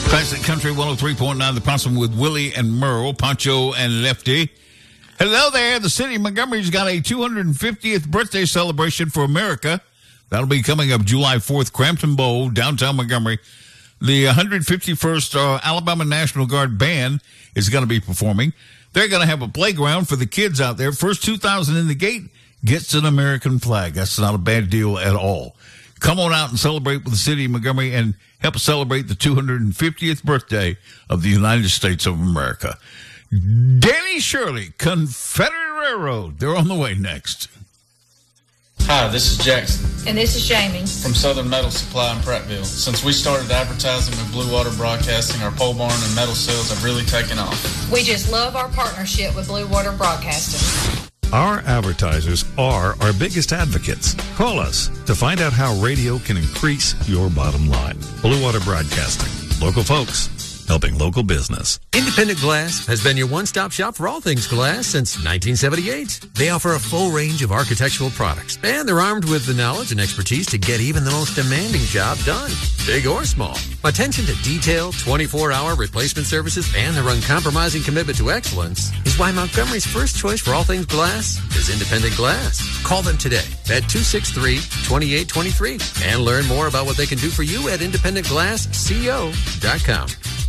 Classic Country 103.9, The Possum with Willie and Merle, Pancho and Lefty. Hello there. The city of Montgomery's got a 250th birthday celebration for America. That'll be coming up July 4th, Crampton Bowl, downtown Montgomery. The 151st Alabama National Guard Band is going to be performing. They're going to have a playground for the kids out there. First 2,000 in the gate gets an American flag. That's not a bad deal at all. Come on out and celebrate with the city of Montgomery and help celebrate the 250th birthday of the United States of America. Danny Shirley, Confederate Railroad. They're on the way next. Hi, this is Jackson. And this is Jamie. From Southern Metal Supply in Prattville. Since we started advertising with Blue Water Broadcasting, our pole barn and metal sales have really taken off. We just love our partnership with Blue Water Broadcasting. Our advertisers are our biggest advocates. Call us to find out how radio can increase your bottom line. Blue Water Broadcasting. Local folks helping local business. Independent Glass has been your one-stop shop for all things glass since 1978. They offer a full range of architectural products, and they're armed with the knowledge and expertise to get even the most demanding job done, big or small. Attention to detail, 24-hour replacement services, and their uncompromising commitment to excellence is why Montgomery's first choice for all things glass is Independent Glass. Call them today at 263-2823 and learn more about what they can do for you at independentglassco.com.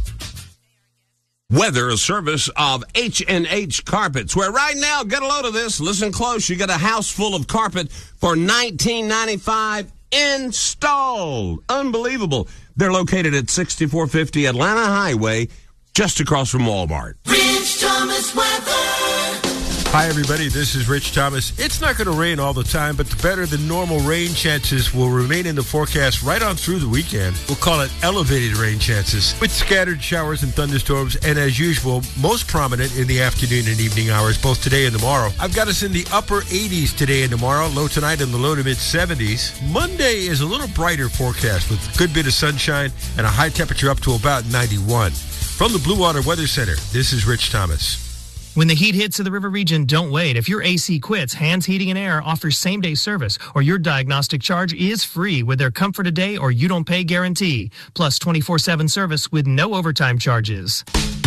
Weather, a service of H&H Carpets, where right now, get a load of this, listen close, you get a house full of carpet for $19.95 installed. Unbelievable. They're located at 6450 Atlanta Highway, just across from Walmart. Rich Thomas weather. Hi, everybody. This is Rich Thomas. It's not going to rain all the time, but the better than normal rain chances will remain in the forecast right on through the weekend. We'll call it elevated rain chances with scattered showers and thunderstorms, and as usual, most prominent in the afternoon and evening hours, both today and tomorrow. I've got us in the upper 80s today and tomorrow, low tonight in the low to mid 70s. Monday is a little brighter forecast with a good bit of sunshine and a high temperature up to about 91. From the Blue Water Weather Center, this is Rich Thomas. When the heat hits to the river region, don't wait. If your AC quits, Hands Heating and Air offers same-day service, or your diagnostic charge is free with their Comfort a Day or You Don't Pay guarantee, plus 24/7 service with no overtime charges.